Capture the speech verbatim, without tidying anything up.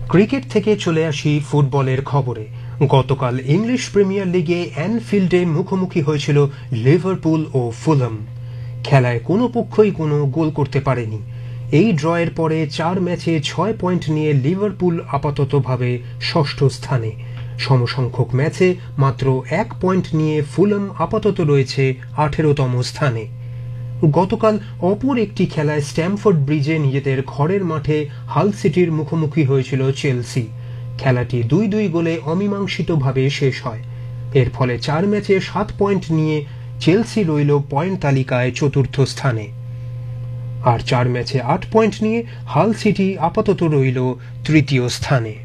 Cricket থেকে চলে আসি ফুটবলের খবরে। গতকাল ইংলিশ প্রিমিয়ার লিগে অ্যানফিল্ডে মুখোমুখি হয়েছিল লিভারপুল ও ফুলহাম। খেলায় কোনো পক্ষই কোনো গোল করতে পারেনি। এই ড্রয়ের পরে চার ম্যাচে ছয় পয়েন্ট নিয়ে লিভারপুল আপাততভাবে ষষ্ঠ স্থানে। সমসংখ্যক ম্যাচে মাত্র এক পয়েন্ট নিয়ে ফুলহাম আপাতত রয়েছে আঠেরোতম স্থানে। গতকাল অপর একটি খেলায় স্ট্যামফোর্ড ব্রিজে নিজেদের ঘরের মাঠে হাল সিটির মুখোমুখি হয়েছিল চেলসি। খেলাটি দুই দুই গোলে অমীমাংসিতভাবে শেষ হয়। এর ফলে চার ম্যাচে সাত পয়েন্ট নিয়ে চেলসি রইল পয়েন্ট তালিকায় চতুর্থ স্থানে, আর চার ম্যাচে আট পয়েন্ট নিয়ে হাল সিটি আপাতত রইল তৃতীয় স্থানে।